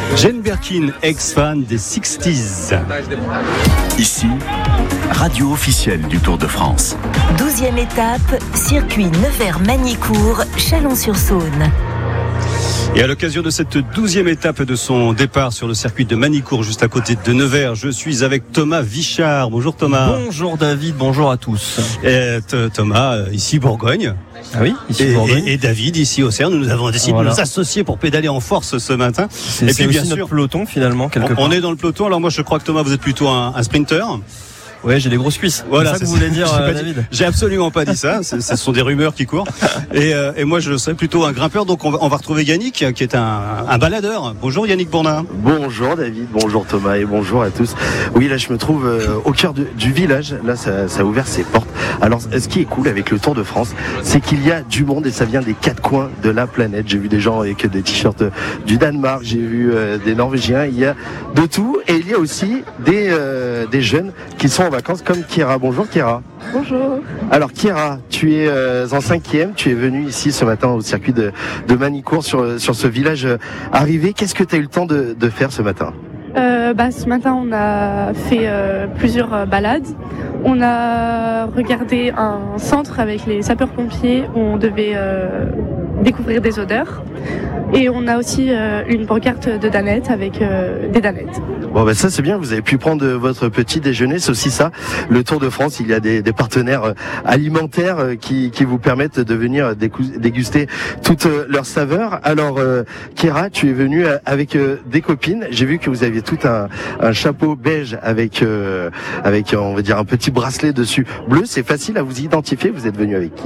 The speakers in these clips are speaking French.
Jane Birkin, ex-fan des 60s. Ici, radio officielle du Tour de France. 12e étape, circuit Nevers-Magnicourt, Chalon-sur-Saône. Et à l'occasion de cette 12e étape de son départ sur le circuit de Magnicourt, juste à côté de Nevers, je suis avec Thomas Vichard. Bonjour Thomas. Bonjour David, bonjour à tous. Thomas, ici Bourgogne. Ah oui, ici Bourgogne. Et David, ici Auxerre. Nous avons décidé de nous associer pour pédaler en force ce matin. Et puis bien sûr, notre peloton finalement, quelque part. On est dans le peloton. Alors moi je crois que Thomas, vous êtes plutôt un sprinter. Ouais, j'ai des grosses cuisses. Voilà, c'est ça que vous voulez dire, David. J'ai absolument pas dit ça. Ce sont des rumeurs qui courent. Et moi, je serais plutôt un grimpeur. Donc, on va retrouver Yannick, qui est un baladeur. Bonjour Yannick Bourdin. Bonjour David, bonjour Thomas et bonjour à tous. Oui, là, je me trouve au cœur du village. Là, ça a ouvert ses portes. Alors, ce qui est cool avec le Tour de France, c'est qu'il y a du monde et ça vient des quatre coins de la planète. J'ai vu des gens avec des t-shirts du Danemark, j'ai vu des Norvégiens. Il y a de tout et il y a aussi des jeunes qui sont en vacances comme Kira. Bonjour Kira. Bonjour. Alors Kira, tu es en 5e, tu es venue ici ce matin au circuit de Magnicourt sur ce village arrivé. Qu'est-ce que tu as eu le temps de faire ce matin ? Ce matin on a fait plusieurs balades. On a regardé un centre avec les sapeurs-pompiers où on devait découvrir des odeurs. Et on a aussi une pancarte de danettes avec des danettes. Bon ça c'est bien, vous avez pu prendre votre petit déjeuner, c'est aussi ça. Le Tour de France, il y a des partenaires alimentaires qui vous permettent de venir déguster toutes leurs saveurs. Alors Kira, tu es venue avec des copines. J'ai vu que vous aviez tout un chapeau beige avec on va dire un petit bracelet dessus bleu. C'est facile à vous identifier. Vous êtes venue avec qui ?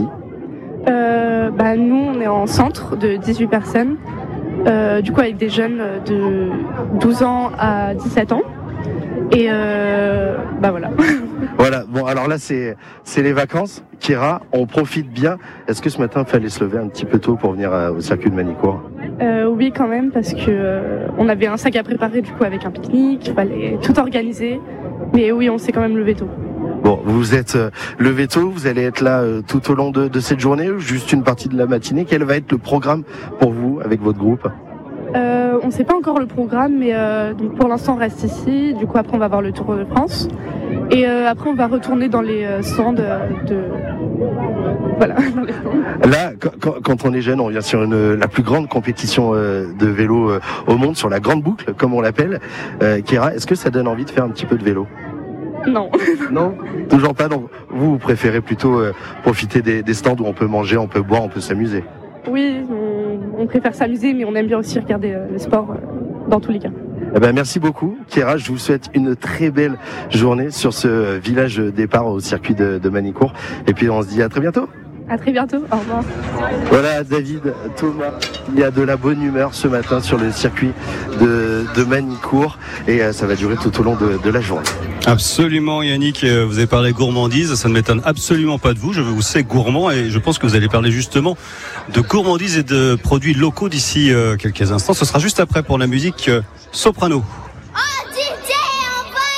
Nous on est en centre de 18 personnes. Du coup avec des jeunes de 12 ans à 17 ans et voilà. Voilà, bon alors là c'est les vacances. Kira, on profite bien. Est-ce que ce matin il fallait se lever un petit peu tôt pour venir au circuit de Magnicourt ? Oui quand même parce que on avait un sac à préparer du coup avec un pique-nique, il fallait tout organiser, mais oui on s'est quand même levé tôt. Bon, vous vous êtes levé tôt, vous allez être là tout au long de cette journée ou juste une partie de la matinée. Quel va être le programme pour vous avec votre groupe ? On ne sait pas encore le programme, mais donc pour l'instant on reste ici. Du coup après on va voir le Tour de France et après on va retourner dans les stands Voilà. Là, quand on est jeune, on vient sur la plus grande compétition de vélo au monde, sur la grande boucle, comme on l'appelle. Kira, est-ce que ça donne envie de faire un petit peu de vélo ? Non. Non, toujours pas. Donc vous préférez plutôt profiter des stands où on peut manger, on peut boire, on peut s'amuser. Oui, on préfère s'amuser, mais on aime bien aussi regarder le sport dans tous les cas. Merci beaucoup, Kira. Je vous souhaite une très belle journée sur ce village départ au circuit de Magnicourt. Et puis on se dit à très bientôt. À très bientôt, au revoir. Voilà, David, Thomas, il y a de la bonne humeur ce matin sur le circuit de Magnicourt et ça va durer tout au long de la journée. Absolument Yannick, vous avez parlé gourmandise, ça ne m'étonne absolument pas de vous, je vous sais gourmand et je pense que vous allez parler justement de gourmandise et de produits locaux d'ici quelques instants. Ce sera juste après pour la musique Soprano.